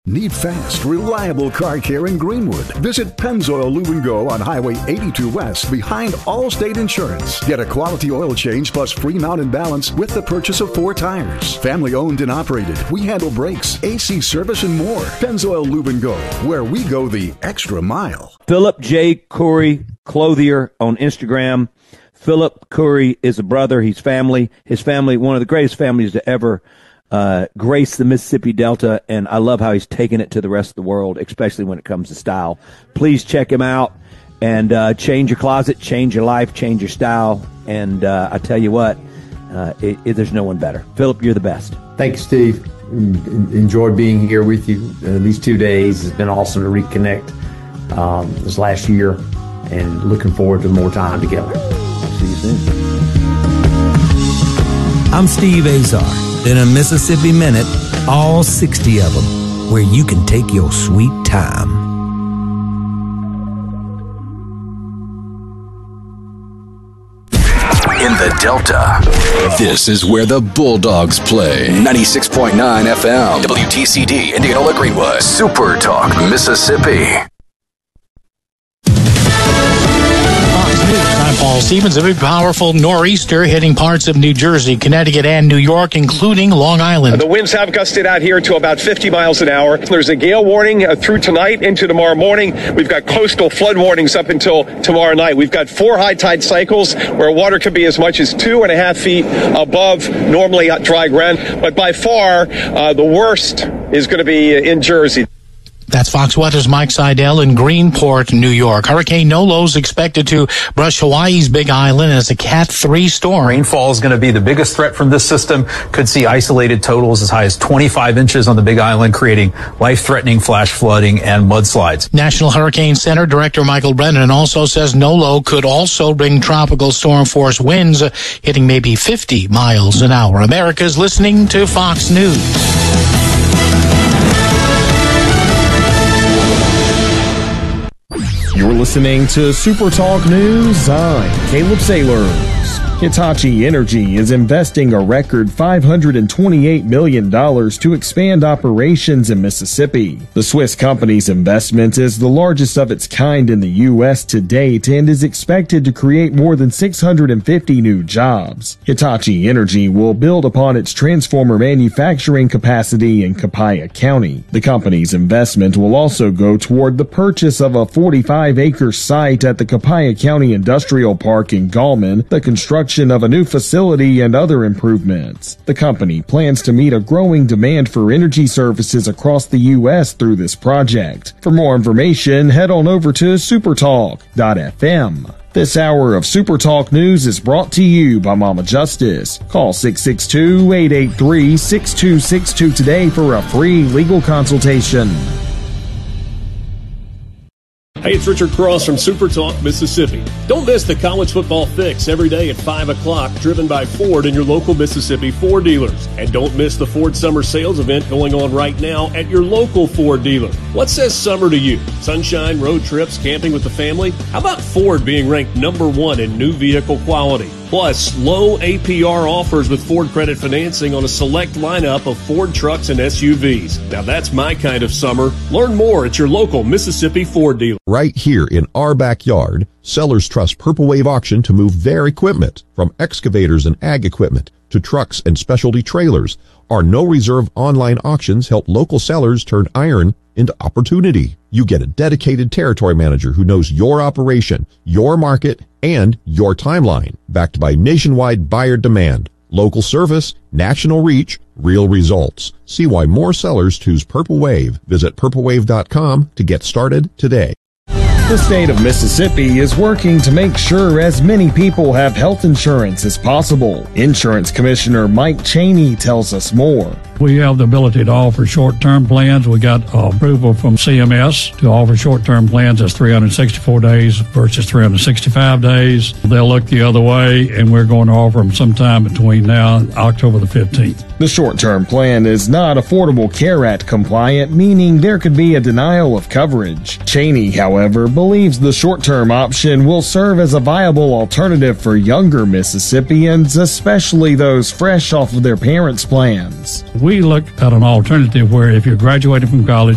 Need fast, reliable car care in Greenwood? Visit Pennzoil Lube & Go on Highway 82 West behind Allstate Insurance. Get a quality oil change plus free mount and balance with the purchase of 4 tires. Family owned and operated. We handle brakes, AC service, and more. Pennzoil Lube & Go, where we go the extra mile. Philip J. Curry, clothier on Instagram. Philip Curry is a brother. He's family. His family, one of the greatest families to ever grace the Mississippi Delta, and I love how he's taken it to the rest of the world, especially when it comes to style. Please check him out and change your closet, change your life, change your style, and I tell you what, there's no one better. Philip, you're the best. Thank you, Steve. Enjoyed being here with you these 2 days. It's been awesome to reconnect this last year, and looking forward to more time together. See you soon. I'm Steve Azar. In a Mississippi Minute, all 60 of them, where you can take your sweet time. In the Delta, this is where the Bulldogs play. 96.9 FM, WTCD, Indianola Greenwood, Super Talk, Mississippi. I'm Paul Stevens. A big, powerful nor'easter hitting parts of New Jersey, Connecticut, and New York, including Long Island. The winds have gusted out here to about 50 miles an hour. There's a gale warning through tonight into tomorrow morning. We've got coastal flood warnings up until tomorrow night. We've got 4 high tide cycles where water could be as much as 2.5 feet above normally dry ground. But by far, the worst is going to be in Jersey. That's Fox Weather's Mike Seidel in Greenport, New York. Hurricane Nolo is expected to brush Hawaii's Big Island as a Cat 3 storm. Rainfall is going to be the biggest threat from this system. Could see isolated totals as high as 25 inches on the Big Island, creating life-threatening flash flooding and mudslides. National Hurricane Center Director Michael Brennan also says Nolo could also bring tropical storm force winds hitting maybe 50 miles an hour. America's listening to Fox News. You're listening to Super Talk News. I'm Caleb Sailors. Hitachi Energy is investing a record $528 million to expand operations in Mississippi. The Swiss company's investment is the largest of its kind in the U.S. to date and is expected to create more than 650 new jobs. Hitachi Energy will build upon its transformer manufacturing capacity in Copiah County. The company's investment will also go toward the purchase of a 45-acre site at the Copiah County Industrial Park in Gallman, the construction of a new facility, and other improvements. The company plans to meet a growing demand for energy services across the U.S. through this project. For more information, head on over to supertalk.fm. This hour of Super Talk News is brought to you by Mama Justice. Call 662-883-6262 today for a free legal consultation. Hey, it's Richard Cross from Super Talk, Mississippi. Don't miss the college football fix every day at 5 o'clock, driven by Ford and your local Mississippi Ford dealers. And don't miss the Ford Summer Sales event going on right now at your local Ford dealer. What says summer to you? Sunshine, road trips, camping with the family? How about Ford being ranked #1 in new vehicle quality? Plus, low APR offers with Ford Credit Financing on a select lineup of Ford trucks and SUVs. Now that's my kind of summer. Learn more at your local Mississippi Ford dealer. Right here in our backyard, sellers trust Purple Wave Auction to move their equipment, from excavators and ag equipment to trucks and specialty trailers. Our no-reserve online auctions help local sellers turn iron into opportunity. You get a dedicated territory manager who knows your operation, your market, and your timeline, backed by nationwide buyer demand, local service, national reach, real results. See why more sellers choose Purple Wave. Visit purplewave.com to get started today. The state of Mississippi is working to make sure as many people have health insurance as possible. Insurance Commissioner Mike Chaney tells us more. We have the ability to offer short-term plans. We got approval from CMS to offer short-term plans as 364 days versus 365 days. They'll look the other way, and we're going to offer them sometime between now and October the 15th. The short-term plan is not Affordable Care Act compliant, meaning there could be a denial of coverage. Chaney, however, believes the short-term option will serve as a viable alternative for younger Mississippians, especially those fresh off of their parents' plans. We look at an alternative where if you're graduating from college,